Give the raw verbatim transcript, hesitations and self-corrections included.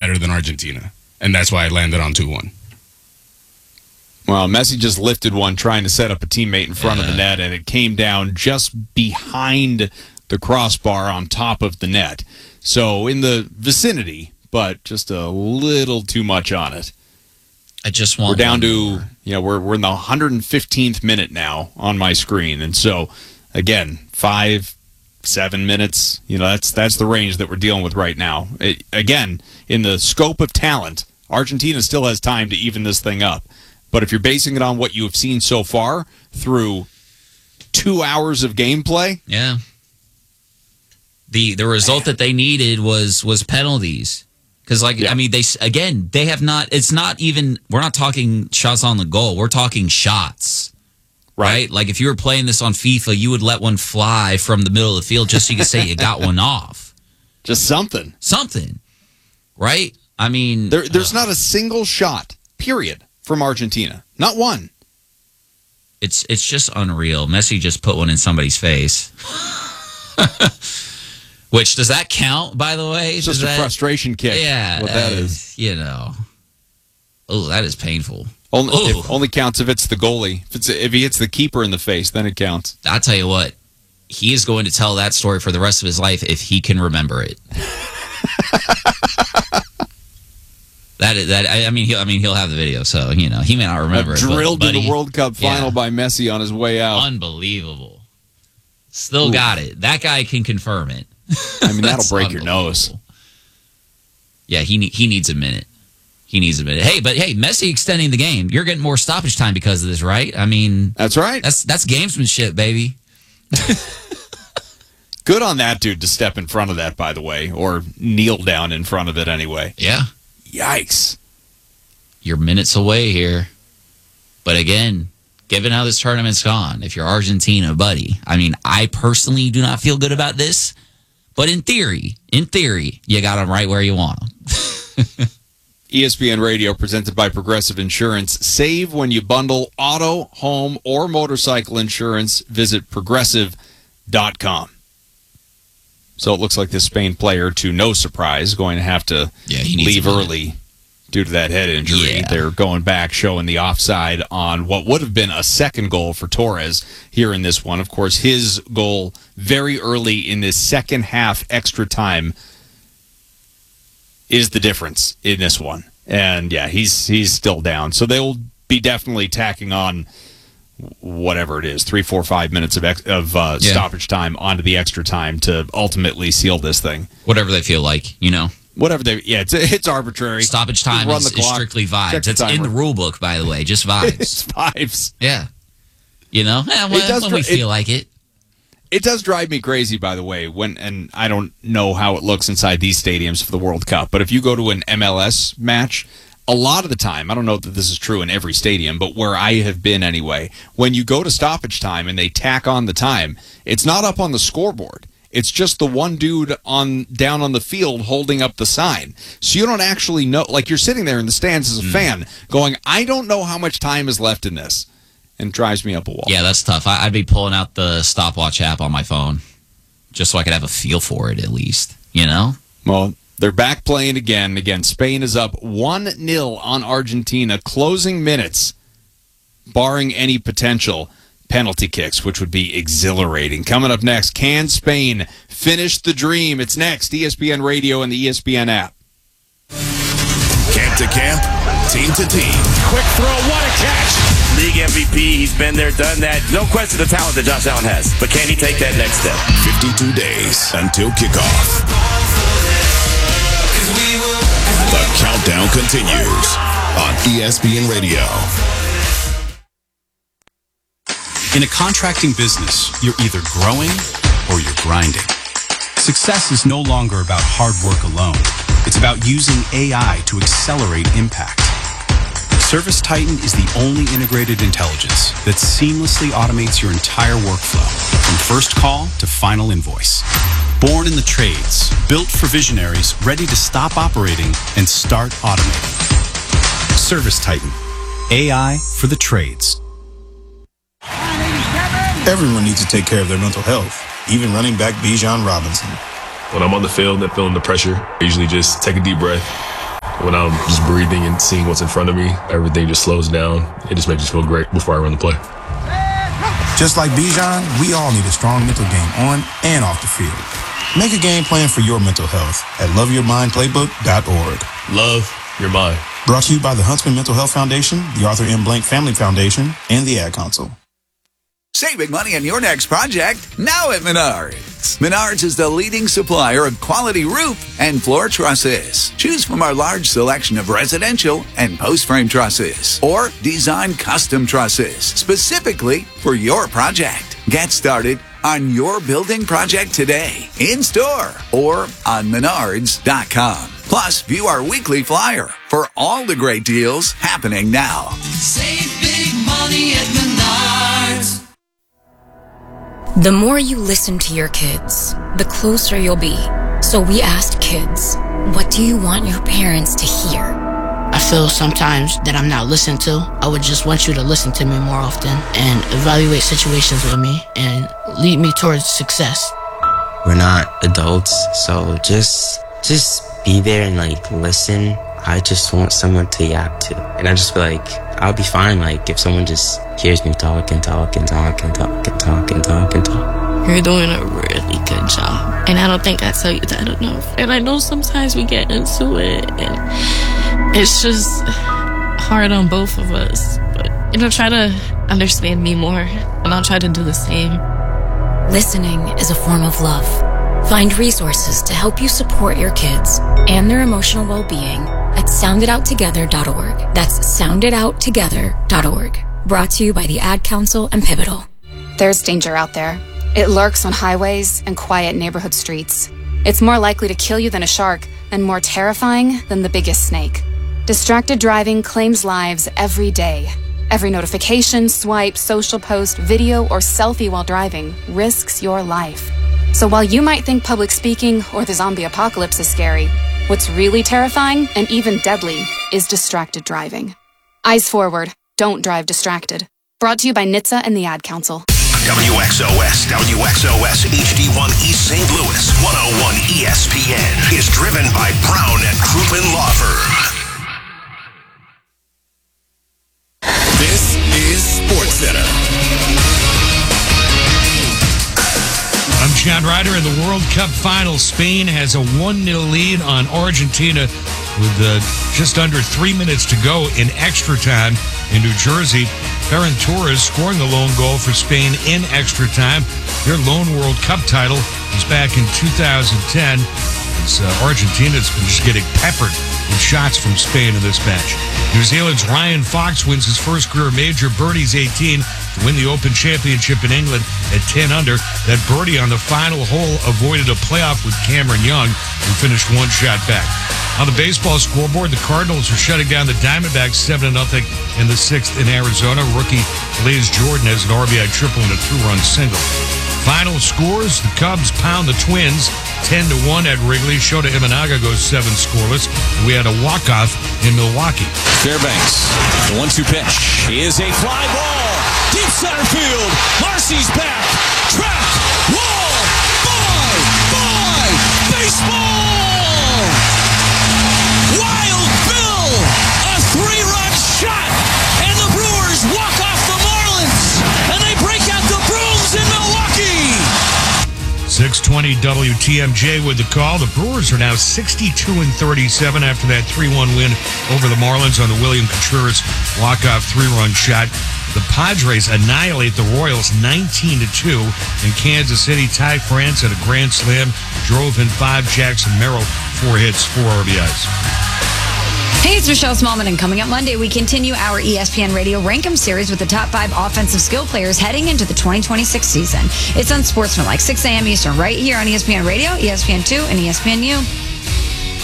better than Argentina. And that's why I landed on two one. Well, Messi just lifted one trying to set up a teammate in front yeah. of the net, and it came down just behind the crossbar on top of the net. So in the vicinity, but just a little too much on it. I just want. We're down to more. you know we're we're in the one hundred fifteenth minute now on my screen, and so again five, seven minutes. You know that's that's the range that we're dealing with right now. It, again, in the scope of talent, Argentina still has time to even this thing up. But if you're basing it on what you have seen so far through two hours of gameplay, yeah, the the result man. that they needed was was penalties. Because, like, yeah. I mean, they again, they have not, it's not even, we're not talking shots on the goal. We're talking shots, right? right? Like, if you were playing this on FIFA, you would let one fly from the middle of the field just so you could say you got one off. Just something. Something, right? I mean. There, there's uh, not a single shot, period, from Argentina. Not one. It's, it's just unreal. Messi just put one in somebody's face. Which, does that count, by the way? It's just does a that, frustration kick. Yeah. What that uh, is. You know. Oh, that is painful. Only, if, only counts if it's the goalie. If, it's, if he hits the keeper in the face, then it counts. I'll tell you what. He is going to tell that story for the rest of his life if he can remember it. that is, that I mean, he'll, I mean, he'll have the video, so, you know, he may not remember it. Drilled but, in but the he, World Cup final yeah. by Messi on his way out. Unbelievable. Still Ooh. got it. That guy can confirm it. I mean, that'll break your nose. Yeah, he he needs a minute. He needs a minute. Hey, but hey, Messi extending the game. You're getting more stoppage time because of this, right? I mean, that's right. That's that's gamesmanship, baby. Good on that dude to step in front of that, by the way, or kneel down in front of it anyway. Yeah. Yikes. You're minutes away here. But again, given how this tournament's gone, if you're Argentina, buddy, I mean, I personally do not feel good about this. But in theory, in theory, you got them right where you want them. E S P N Radio, presented by Progressive Insurance. Save when you bundle auto, home, or motorcycle insurance. Visit progressive dot com. So it looks like this Spain player, to no surprise, going to have to yeah, he leave early due to that head injury. Yeah. They're going back, showing the offside on what would have been a second goal for Torres here in this one. Of course, his goal very early in this second half extra time is the difference in this one. And, yeah, he's he's still down. So they'll be definitely tacking on whatever it is, three, four, five minutes of ex- of uh, yeah. stoppage time onto the extra time to ultimately seal this thing. Whatever they feel like, you know. Whatever they, yeah, it's it's arbitrary. Stoppage time is, is strictly vibes. It's in the rule book, by the way, just vibes. It's vibes. Yeah, you know, eh, well, it does when we dri- feel it, like it. It does drive me crazy, by the way. When and I don't know how it looks inside these stadiums for the World Cup, but if you go to an M L S match, a lot of the time, I don't know that this is true in every stadium, but where I have been anyway, when you go to stoppage time and they tack on the time, it's not up on the scoreboard. It's just the one dude on down on the field holding up the sign. So you don't actually know. Like, you're sitting there in the stands as a mm. fan going, I don't know how much time is left in this. And it drives me up a wall. Yeah, that's tough. I, I'd be pulling out the stopwatch app on my phone just so I could have a feel for it at least, you know? Well, they're back playing again. Again, Spain is up one nil on Argentina. Closing minutes, barring any potential penalty kicks, which would be exhilarating. Coming up next, can Spain finish the dream? It's next, E S P N Radio and the E S P N app. Camp to camp, team to team. Quick throw, what a catch! League M V P, he's been there, done that. No question the talent that Josh Allen has. But can he take that next step? fifty-two days until kickoff. The countdown continues on E S P N Radio. In a contracting business, you're either growing or you're grinding. Success is no longer about hard work alone. It's about using A I to accelerate impact. ServiceTitan is the only integrated intelligence that seamlessly automates your entire workflow, from first call to final invoice. Born in the trades, built for visionaries ready to stop operating and start automating. ServiceTitan, A I for the trades. Everyone needs to take care of their mental health, even running back Bijan Robinson. When I'm on the field and feeling the pressure, I usually just take a deep breath, When I'm just breathing and seeing what's in front of me, everything just slows down. It just makes me feel great before I run the play. Just like Bijan, we all need a strong mental game on and off the field. Make a game plan for your mental health at love your mind playbook dot org. Love your mind. Brought to you by the Huntsman Mental Health Foundation, the Arthur M. Blank Family Foundation, and the Ad Council. Saving money on your next project now at Menards. Menards is the leading supplier of quality roof and floor trusses. Choose from our large selection of residential and post-frame trusses or design custom trusses specifically for your project. Get started on your building project today, in store or on menards dot com. Plus, view our weekly flyer for all the great deals happening now. Save big money at Menards. The more you listen to your kids, the closer you'll be. So we asked kids, what do you want your parents to hear? I feel sometimes that I'm not listened to. I would just want you to listen to me more often and evaluate situations with me and lead me towards success. We're not adults, so just just be there and like listen. I just want someone to yap to. And I just feel like I'll be fine like if someone just hears me talk and talk and talk and talk and talk and talk and talk. You're doing a really good job. And I don't think I tell you that enough. And I know sometimes we get into it and it's just hard on both of us. But, you know, try to understand me more and I'll try to do the same. Listening is a form of love. Find resources to help you support your kids and their emotional well-being at sound it out together dot org. That's sound it out together dot org. Brought to you by the Ad Council and Pivotal. There's danger out there. It lurks on highways and quiet neighborhood streets. It's more likely to kill you than a shark and more terrifying than the biggest snake. Distracted driving claims lives every day. Every notification, swipe, social post, video, or selfie while driving risks your life. So while you might think public speaking or the zombie apocalypse is scary, what's really terrifying and even deadly is distracted driving. Eyes forward, don't drive distracted. Brought to you by N H T S A and the Ad Council. W X O S, W X O S H D one East Saint Louis, one oh one E S P N is driven by Brown and Crouppen Law Firm. This is SportsCenter. I'm John Ryder in the World Cup final. Spain has a one nil lead on Argentina with uh, just under three minutes to go in extra time in New Jersey. Ferran Torres scoring the lone goal for Spain in extra time. Their lone World Cup title was back in two thousand ten. As, uh, Argentina's been just getting peppered with shots from Spain in this match. New Zealand's Ryan Fox wins his first career major. Birdie's eighteen to win the Open Championship in England at ten under. That birdie on the final hole avoided a playoff with Cameron Young, who finished one shot back. On the baseball scoreboard, the Cardinals are shutting down the Diamondbacks seven to nothing in the sixth in Arizona. Rookie Blaze Jordan has an R B I triple and a two-run single. Final scores, the Cubs pound the Twins ten to one at Wrigley. Shota Imanaga goes seven scoreless. We had a walk-off in Milwaukee. Fairbanks, the one two pitch is a fly ball. Deep center field. Marcy's back. Track. Wall. Bye. Bye. Baseball. Wild Bill. A three-run shot. And the Brewers walk off the Marlins. And they break out the Brooms in Milwaukee. six twenty W T M J with the call. The Brewers are now sixty-two and thirty-seven after that three one win over the Marlins on the William Contreras walk-off three-run shot. The Padres annihilate the Royals nineteen to two. In Kansas City, Ty France at a grand slam drove in five. Jackson Merrill, four hits, four R B Is. Hey, it's Michelle Smallman, and coming up Monday, we continue our E S P N Radio Rankem series with the top five offensive skill players heading into the twenty twenty-six season. It's on Sportsman, like six a.m. Eastern, right here on E S P N Radio, E S P N two, and E S P N U.